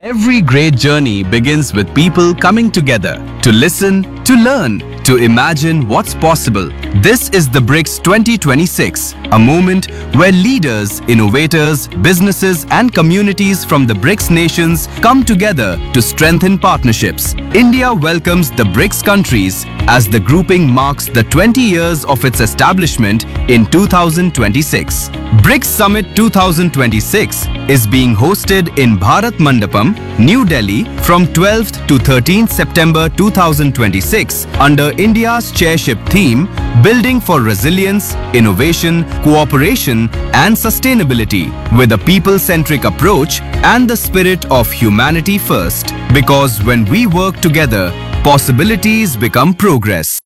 Every great journey begins with people coming together to listen, to learn, to imagine what's possible. This is the BRICS 2026, a moment where leaders, innovators, businesses and communities from the BRICS nations come together to strengthen partnerships. India welcomes the BRICS countries as the grouping marks the 20 years of its establishment in 2026. BRICS Summit 2026 is being hosted in Bharat Mandapam, New Delhi from 12th to 13th September 2026 under India's chairship theme Building for Resilience, Innovation, Cooperation and Sustainability with a people-centric approach and the spirit of humanity first. Because when we work together, possibilities become progress.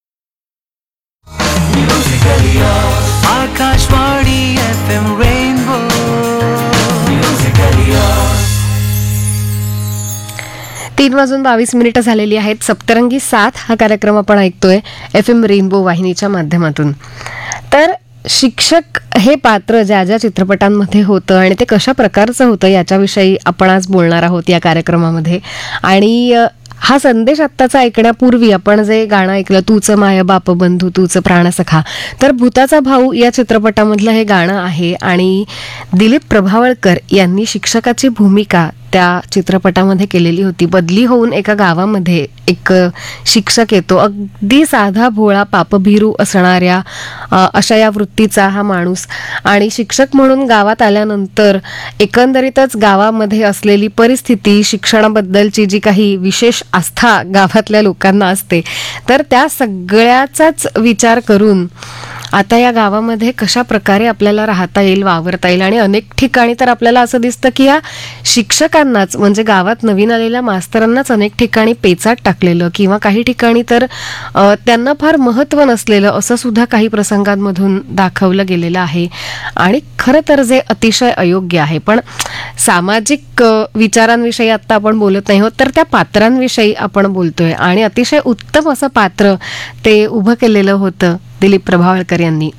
Akashvani FM rainbow 3:22 झालेली आहेत. सप्तरंगी 7 हा कार्यक्रम आपण ऐकतोय FM rainbow वाहिनीच्या माध्यमातून. तर शिक्षक हे पात्र ज्या ज्या चित्रपटांमध्ये होतं आणि ते कशा प्रकारचं होतं याच्याविषयी आपण आज बोलणार आहोत या कार्यक्रमामध्ये. आणि हा संदेश आत्ताचा ऐकण्यापूर्वी आपण जे गाणं ऐकलं, तूच माय बाप बंधू तूच प्राणसखा, तर भूताचा भाऊ या चित्रपटामधलं हे गाणं आहे. आणि दिलीप प्रभावळकर यांनी शिक्षकाची भूमिका त्या चित्रपटामध्ये केलेली होती. बदली होऊन एका गावामध्ये एक शिक्षक येतो, अगदी साधा भोळा पापभीरू असणाऱ्या अशा या वृत्तीचा हा माणूस. आणि शिक्षक म्हणून गावात आल्यानंतर एकंदरीतच गावामध्ये असलेली परिस्थिती, शिक्षणाबद्दलची जी काही विशेष आस्था गावातल्या लोकांना असते, तर त्या सगळ्याचाच विचार करून आता या गावामध्ये कशा प्रकारे आपल्याला राहता येईल, वावरता येईल. आणि अनेक ठिकाणी तर आपल्याला असं दिसतं की या शिक्षकांनाच, म्हणजे गावात नवीन आलेल्या मास्तरांनाच अनेक ठिकाणी पेचाट टाकलेलं किंवा काही ठिकाणी तर त्यांना फार महत्त्व नसलेलं असं सुद्धा काही प्रसंगांमधून दाखवलं गेलेलं आहे. आणि खरं तर जे अतिशय अयोग्य आहे. पण सामाजिक विचारांविषयी आता आपण बोलत नाही आहोत, तर त्या पात्रांविषयी आपण बोलतोय. आणि अतिशय उत्तम असं पात्र ते उभं केलेलं होतं दिलीप प्रभावळकर यांनी.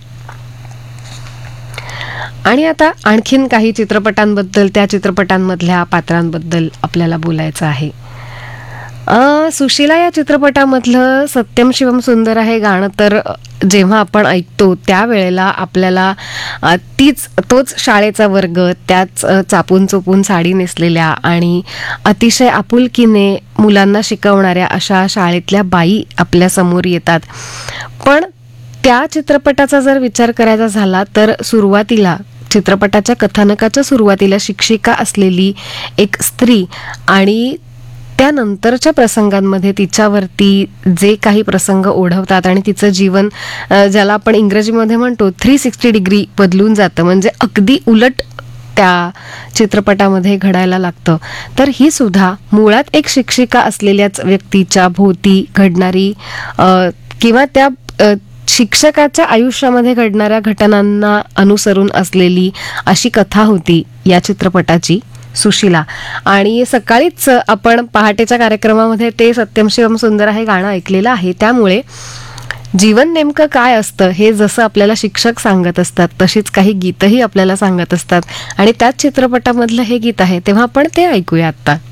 आणि आता आणखीन काही चित्रपटांबद्दल, त्या चित्रपटांमधल्या पात्रांबद्दल आपल्याला बोलायचं आहे. सुशीला या चित्रपटामधलं सत्यम शिवम सुंदर हे गाणं तर जेव्हा आपण ऐकतो त्यावेळेला आपल्याला तोच शाळेचा वर्ग, त्याच चापून चोपून साडी नेसलेल्या आणि अतिशय आपुलकीने मुलांना शिकवणाऱ्या अशा शाळेतल्या बाई आपल्या समोर येतात. पण त्या चित्रपटाचा जर विचार करायचा झाला तर सुरुवातीला, चित्रपटाच्या कथानकाच्या सुरुवातीला शिक्षिका असलेली एक स्त्री आणि त्यानंतरच्या प्रसंगांमध्ये तिच्यावरती जे काही प्रसंग ओढवतात आणि तिचं जीवन, ज्याला आपण इंग्रजीमध्ये म्हणतो 360 डिग्री बदलून जातं, म्हणजे अगदी उलट त्या चित्रपटामध्ये घडायला लागतं. तर ही सुद्धा मुळात एक शिक्षिका असलेल्याच व्यक्तीच्या भोवती घडणारी किंवा त्या शिक्षकाच्या आयुष्यामध्ये घडणाऱ्या घटनांना अनुसरून असलेली अशी कथा होती या चित्रपटाची सुशीला. आणि सकाळीच आपण पहाटेच्या कार्यक्रमामध्ये ते सत्यम शिवम सुंदर हे गाणं ऐकलेलं आहे. त्यामुळे जीवन नेमकं काय असतं हे जसं आपल्याला शिक्षक सांगत असतात, तशीच काही गीतही आपल्याला सांगत असतात. आणि त्याच चित्रपटामधलं हे गीत आहे, तेव्हा आपण ते ऐकूया आता.